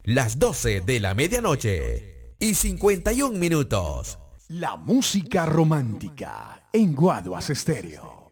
las 12 de la medianoche y 51 minutos. La música romántica en Guaduas Estéreo.